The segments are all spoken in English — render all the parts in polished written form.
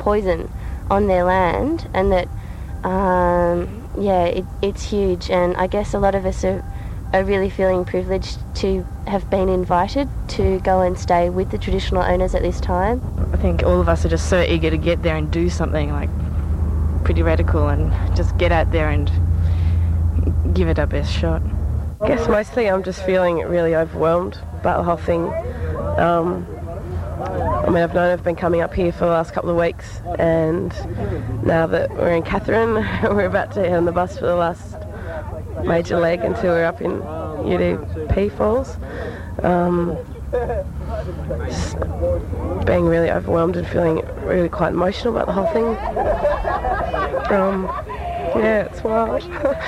poison on their land, and that it's huge. And I guess a lot of us are really feeling privileged to have been invited to go and stay with the traditional owners at this time. I think all of us are just so eager to get there and do something like pretty radical and just get out there and give it our best shot. I guess mostly I'm just feeling really overwhelmed about the whole thing. I've been coming up here for the last couple of weeks, and now that we're in Katherine, we're about to get on the bus for the last major leg until we're up in UDP Falls. Just being really overwhelmed and feeling really quite emotional about the whole thing. It's wild.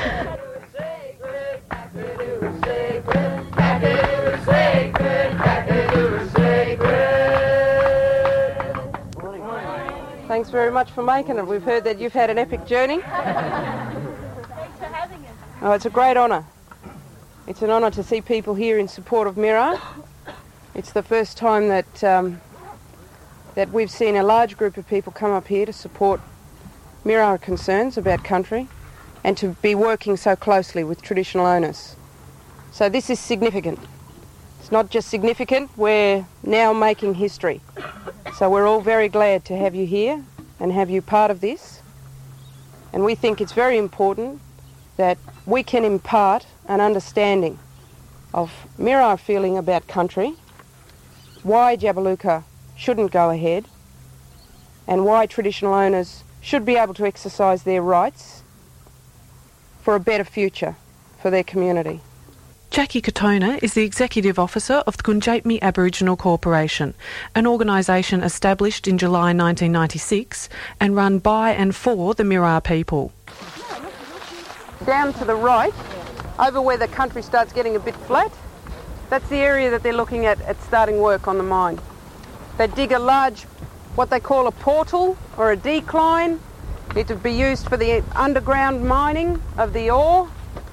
Thanks very much for making it. We've heard that you've had an epic journey. Thanks for having us. Oh, it's a great honour. It's an honour to see people here in support of Mirarr. It's the first time that we've seen a large group of people come up here to support Mirarr concerns about country and to be working so closely with traditional owners. So this is significant. It's not just significant, we're now making history. So we're all very glad to have you here and have you part of this. And we think it's very important that we can impart an understanding of Mirarr feeling about country, why Jabiluka shouldn't go ahead, and why traditional owners should be able to exercise their rights for a better future for their community. Jackie Katona is the Executive Officer of the Gundjeihmi Aboriginal Corporation, an organisation established in July 1996 and run by and for the Mirarr people. Down to the right, over where the country starts getting a bit flat, that's the area that they're looking at starting work on the mine. They dig a large, what they call a portal or a decline. It would be used for the underground mining of the ore.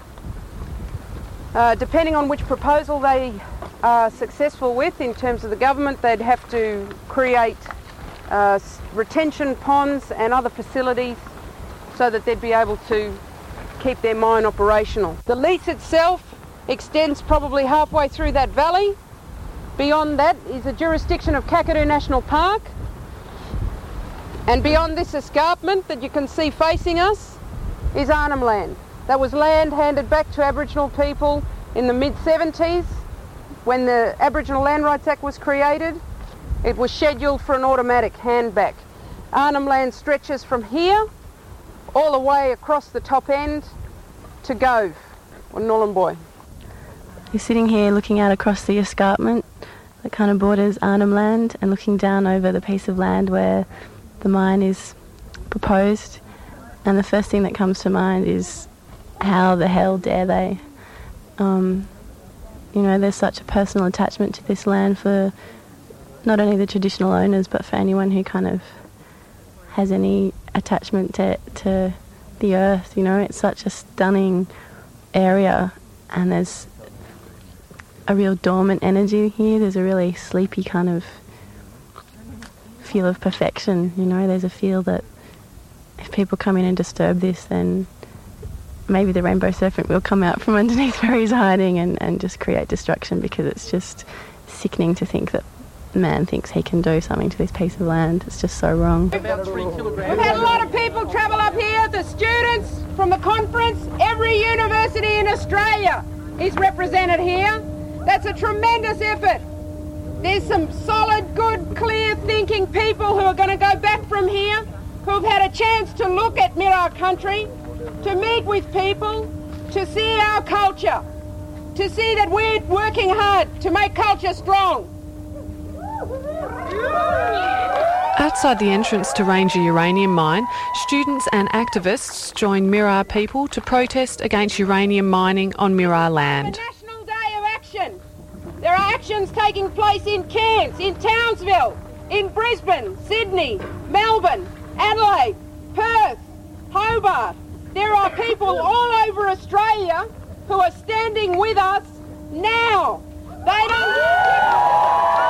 Depending on which proposal they are successful with in terms of the government, they'd have to create retention ponds and other facilities so that they'd be able to keep their mine operational. The lease itself extends probably halfway through that valley. Beyond that is the jurisdiction of Kakadu National Park. And beyond this escarpment that you can see facing us is Arnhem Land. That was land handed back to Aboriginal people in the mid-70s when the Aboriginal Land Rights Act was created. It was scheduled for an automatic handback. Arnhem Land stretches from here all the way across the top end to Gove, or Nhulunbuy. You're sitting here looking out across the escarpment that kind of borders Arnhem Land and looking down over the piece of land where the mine is proposed, and the first thing that comes to mind is how the hell dare they? There's such a personal attachment to this land for not only the traditional owners but for anyone who kind of has any attachment to the earth. It's such a stunning area, and there's a real dormant energy here. There's a really sleepy kind of feel of perfection. There's a feel that if people come in and disturb this, then maybe the rainbow serpent will come out from underneath where he's hiding and just create destruction, because it's just sickening to think that man thinks he can do something to this piece of land. It's just so wrong. We've had a lot of people travel up here, the students from the conference. Every university in Australia is represented here. That's a tremendous effort. There's some solid, good, clear-thinking people who are going to go back from here, who have had a chance to look at Mirarr country, to meet with people, to see our culture, to see that we're working hard to make culture strong. Outside the entrance to Ranger Uranium Mine, students and activists joined Mirarr people to protest against uranium mining on Mirarr land. National Day of Action. There are actions taking place in Cairns, in Townsville, in Brisbane, Sydney, Melbourne, Adelaide, Perth, Hobart. There are people all over Australia who are standing with us now. They don't...